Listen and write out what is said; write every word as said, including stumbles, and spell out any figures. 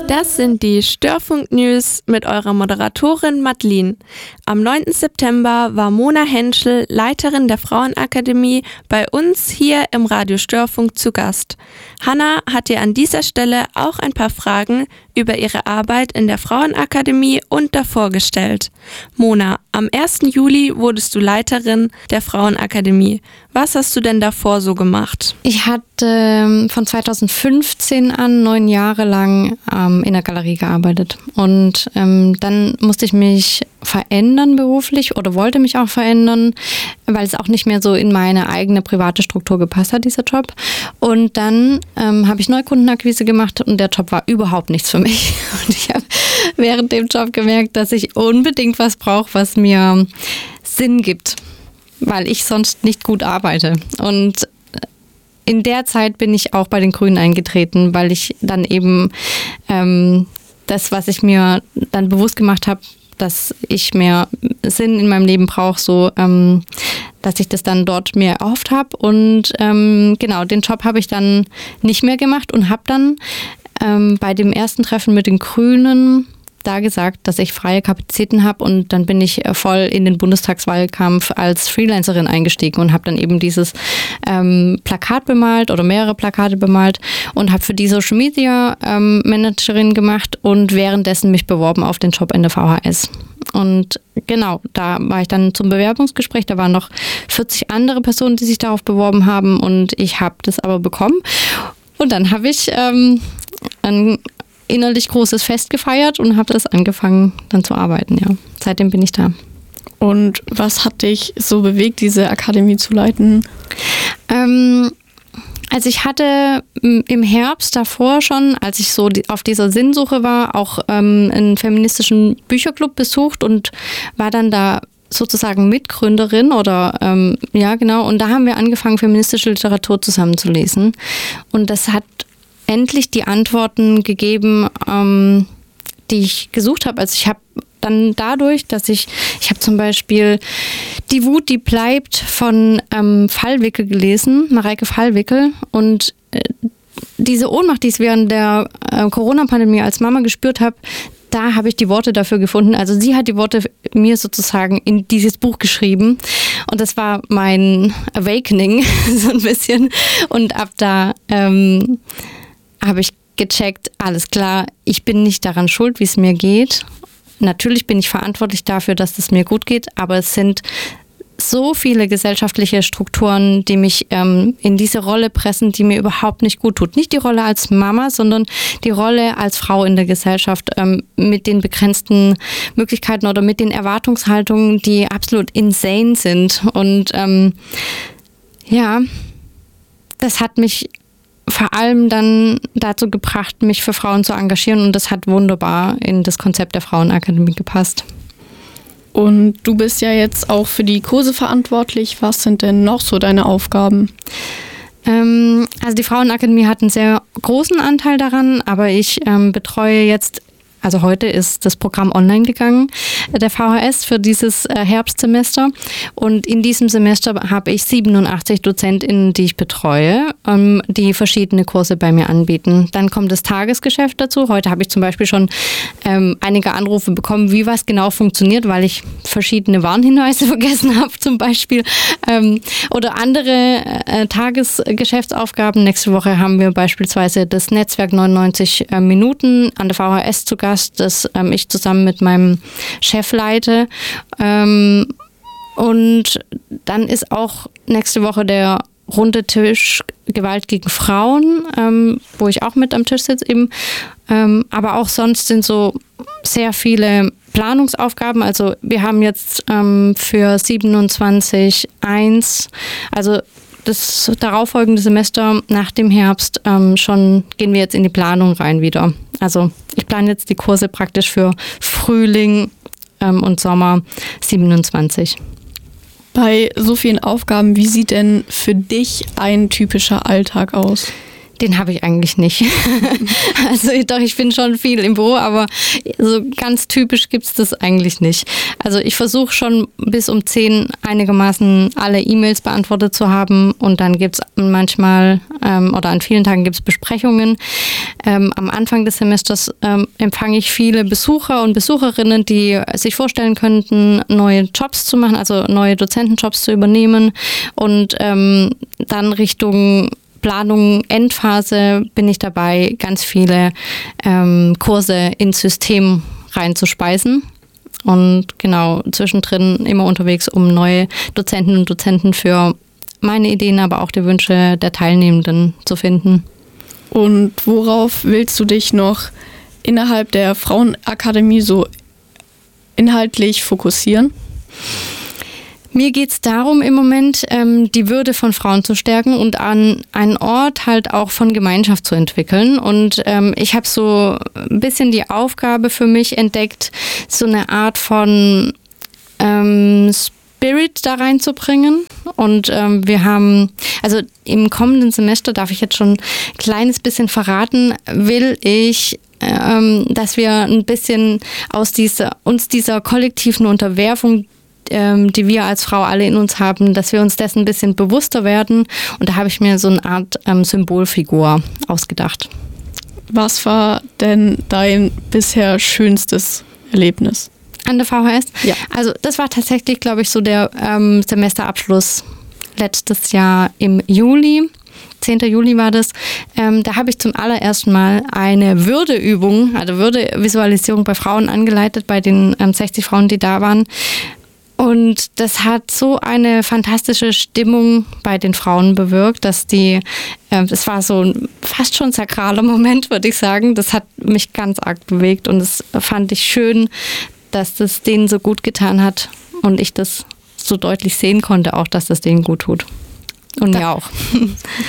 Das sind die Störfunk-News mit eurer Moderatorin Madeline. Am neunten September war Mona Henschel, Leiterin der Frauenakademie, bei uns hier im Radio Störfunk zu Gast. Hanna hat dir an dieser Stelle auch ein paar Fragen über ihre Arbeit in der Frauenakademie und davor gestellt. Mona, am ersten Juli wurdest du Leiterin der Frauenakademie. Was hast du denn davor so gemacht? Ich hatte von zweitausendfünfzehn an neun Jahre lang ähm, in der Galerie gearbeitet. Und ähm, dann musste ich mich verändern beruflich oder wollte mich auch verändern, weil es auch nicht mehr so in meine eigene private Struktur gepasst hat, dieser Job. Und dann ähm, habe ich Neukundenakquise gemacht und der Job war überhaupt nichts für mich. Und ich habe während dem Job gemerkt, dass ich unbedingt was brauche, was mir Sinn gibt, weil ich sonst nicht gut arbeite. Und in der Zeit bin ich auch bei den Grünen eingetreten, weil ich dann eben ähm, das, was ich mir dann bewusst gemacht habe, dass ich mehr Sinn in meinem Leben brauche, so ähm, dass ich das dann dort mir erhofft habe. Und ähm, genau, den Job habe ich dann nicht mehr gemacht und habe dann ähm, bei dem ersten Treffen mit den Grünen da gesagt, dass ich freie Kapazitäten habe, und dann bin ich voll in den Bundestagswahlkampf als Freelancerin eingestiegen und habe dann eben dieses ähm, Plakat bemalt oder mehrere Plakate bemalt und habe für die Social Media ähm, Managerin gemacht und währenddessen mich beworben auf den Job in der V H S. Und genau, da war ich dann zum Bewerbungsgespräch, da waren noch vierzig andere Personen, die sich darauf beworben haben, und ich habe das aber bekommen. Und dann habe ich ähm, ein innerlich großes Fest gefeiert und habe das angefangen dann zu arbeiten, ja. Seitdem bin ich da. Und was hat dich so bewegt, diese Akademie zu leiten? Ähm, also ich hatte im Herbst davor schon, als ich so auf dieser Sinnsuche war, auch ähm, einen feministischen Bücherclub besucht und war dann da sozusagen Mitgründerin oder ähm, ja genau, und da haben wir angefangen, feministische Literatur zusammenzulesen, und das hat endlich die Antworten gegeben, ähm, die ich gesucht habe. Also ich habe dann dadurch, dass ich, ich habe zum Beispiel Die Wut, die bleibt von ähm, Fallwickel gelesen, Mareike Fallwickel, und äh, diese Ohnmacht, die ich während der äh, Corona-Pandemie als Mama gespürt habe, da habe ich die Worte dafür gefunden. Also sie hat die Worte mir sozusagen in dieses Buch geschrieben, und das war mein Awakening so ein bisschen, und ab da ähm, habe ich gecheckt, alles klar, ich bin nicht daran schuld, wie es mir geht. Natürlich bin ich verantwortlich dafür, dass es mir gut geht, aber es sind so viele gesellschaftliche Strukturen, die mich ähm, in diese Rolle pressen, die mir überhaupt nicht gut tut. Nicht die Rolle als Mama, sondern die Rolle als Frau in der Gesellschaft, ähm, mit den begrenzten Möglichkeiten oder mit den Erwartungshaltungen, die absolut insane sind. Und ähm, ja, das hat mich vor allem dann dazu gebracht, mich für Frauen zu engagieren, und das hat wunderbar in das Konzept der Frauenakademie gepasst. Und du bist ja jetzt auch für die Kurse verantwortlich. Was sind denn noch so deine Aufgaben? Ähm, also die Frauenakademie hat einen sehr großen Anteil daran, aber ich ähm, betreue jetzt, also heute ist das Programm online gegangen, der V H S für dieses äh, Herbstsemester. Und in diesem Semester habe ich siebenundachtzig DozentInnen, die ich betreue, ähm, die verschiedene Kurse bei mir anbieten. Dann kommt das Tagesgeschäft dazu. Heute habe ich zum Beispiel schon ähm, einige Anrufe bekommen, wie was genau funktioniert, weil ich verschiedene Warnhinweise vergessen habe zum Beispiel. Ähm, oder andere äh, Tagesgeschäftsaufgaben. Nächste Woche haben wir beispielsweise das Netzwerk neunundneunzig äh, Minuten an der V H S zu Gast, das ähm, ich zusammen mit meinem Chef leite. Ähm, und dann ist auch nächste Woche der runde Tisch Gewalt gegen Frauen, ähm, wo ich auch mit am Tisch sitze eben. Ähm, aber auch sonst sind so sehr viele Planungsaufgaben. Also wir haben jetzt ähm, für siebenundzwanzig eins, also das darauffolgende Semester nach dem Herbst, ähm, schon gehen wir jetzt in die Planung rein wieder. Also ich plane jetzt die Kurse praktisch für Frühling ähm, und Sommer siebenundzwanzig. Bei so vielen Aufgaben, wie sieht denn für dich ein typischer Alltag aus? Den habe ich eigentlich nicht. Also doch, ich bin schon viel im Büro, aber so ganz typisch gibt es das eigentlich nicht. Also ich versuche schon bis um zehn einigermaßen alle E-Mails beantwortet zu haben und dann gibt es manchmal ähm, oder an vielen Tagen gibt es Besprechungen. Ähm, am Anfang des Semesters ähm, empfange ich viele Besucher und Besucherinnen, die sich vorstellen könnten, neue Jobs zu machen, also neue Dozentenjobs zu übernehmen und ähm, dann Richtung Planung, Endphase bin ich dabei, ganz viele ähm, Kurse ins System reinzuspeisen und genau zwischendrin immer unterwegs, um neue Dozenten und Dozenten für meine Ideen, aber auch die Wünsche der Teilnehmenden zu finden. Und worauf willst du dich noch innerhalb der Frauenakademie so inhaltlich fokussieren? Mir geht es darum, im Moment ähm, die Würde von Frauen zu stärken und an einen Ort halt auch von Gemeinschaft zu entwickeln. Und ähm, ich habe so ein bisschen die Aufgabe für mich entdeckt, so eine Art von ähm, Spirit da reinzubringen. Und ähm, wir haben, also im kommenden Semester, darf ich jetzt schon ein kleines bisschen verraten, will ich ähm, dass wir ein bisschen aus dieser, uns dieser kollektiven Unterwerfung, die wir als Frau alle in uns haben, dass wir uns dessen ein bisschen bewusster werden. Und da habe ich mir so eine Art ähm, Symbolfigur ausgedacht. Was war denn dein bisher schönstes Erlebnis? An der V H S? Ja. Also das war tatsächlich, glaube ich, so der ähm, Semesterabschluss letztes Jahr im Juli. zehnten Juli war das. Ähm, da habe ich zum allerersten Mal eine Würdeübung, also Würdevisualisierung bei Frauen angeleitet, bei den ähm, sechzig Frauen, die da waren. Und das hat so eine fantastische Stimmung bei den Frauen bewirkt, dass die, äh, das war so ein fast schon sakraler Moment, würde ich sagen. Das hat mich ganz arg bewegt und das fand ich schön, dass das denen so gut getan hat und ich das so deutlich sehen konnte, auch dass das denen gut tut. Und da, mir auch.